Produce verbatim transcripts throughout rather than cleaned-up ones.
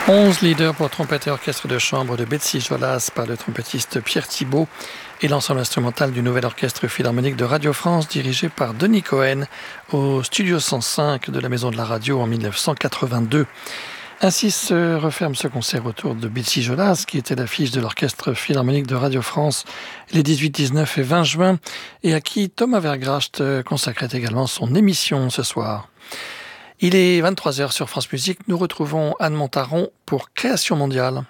Onze leaders pour trompette et orchestre de chambre de Betsy Jolas par le trompettiste Pierre Thibault et l'ensemble instrumental du Nouvel Orchestre Philharmonique de Radio France dirigé par Denis Cohen au Studio cent cinq de la Maison de la Radio en mille neuf cent quatre-vingt-deux. Ainsi se referme ce concert autour de Betsy Jolas, qui était l'affiche de l'Orchestre Philharmonique de Radio France les dix-huit, dix-neuf et vingt juin, et à qui Thomas Vergracht consacrait également son émission ce soir. Il est vingt-trois heures sur France Musique. Nous retrouvons Anne Montaron pour Création mondiale.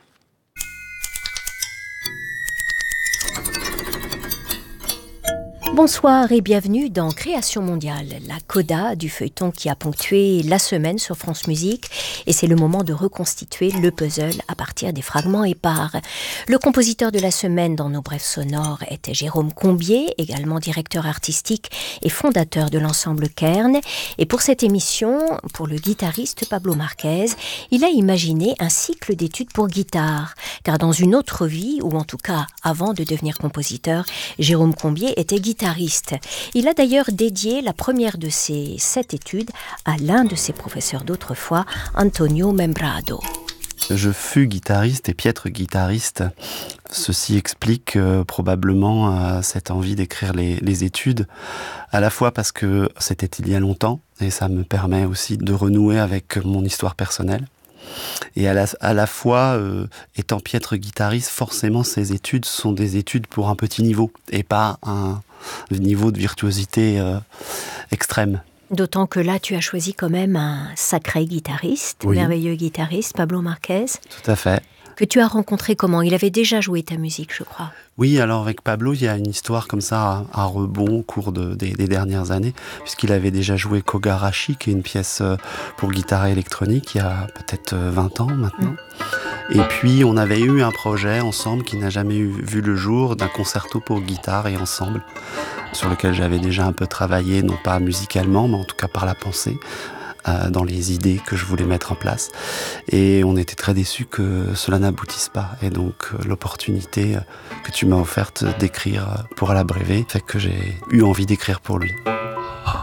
Bonsoir et bienvenue dans Création mondiale, la coda du feuilleton qui a ponctué la semaine sur France Musique. Et c'est le moment de reconstituer le puzzle à partir des fragments épars. Le compositeur de la semaine dans nos brèves sonores était Jérôme Combier, également directeur artistique et fondateur de l'ensemble Kern. Et pour cette émission, pour le guitariste Pablo Marquez, il a imaginé un cycle d'études pour guitare. Car dans une autre vie, ou en tout cas avant de devenir compositeur, Jérôme Combier était guitariste. Il a d'ailleurs dédié la première de ses sept études à l'un de ses professeurs d'autrefois, Antonio Membrado. Je fus guitariste et piètre guitariste. Ceci explique euh, probablement euh, cette envie d'écrire les, les études, à la fois parce que c'était il y a longtemps, et ça me permet aussi de renouer avec mon histoire personnelle. Et à la, à la fois, euh, étant piètre guitariste, forcément ces études sont des études pour un petit niveau, et pas un niveau de virtuosité euh, extrême. D'autant que là, tu as choisi quand même un sacré guitariste, oui. merveilleux guitariste, Pablo Marquez. Tout à fait. Que tu as rencontré comment ? Il avait déjà joué ta musique, je crois. Oui, alors avec Pablo, il y a une histoire comme ça à, à rebond au cours de, des, des dernières années, puisqu'il avait déjà joué Kogarashi, qui est une pièce pour guitare électronique, il y a peut-être vingt ans maintenant. Mmh. Et puis, on avait eu un projet ensemble qui n'a jamais eu, vu le jour, d'un concerto pour guitare et ensemble, sur lequel j'avais déjà un peu travaillé, non pas musicalement, mais en tout cas par la pensée, euh, dans les idées que je voulais mettre en place. Et on était très déçus que cela n'aboutisse pas. Et donc, euh, l'opportunité euh, que tu m'as offerte d'écrire pour l'abréver fait que j'ai eu envie d'écrire pour lui.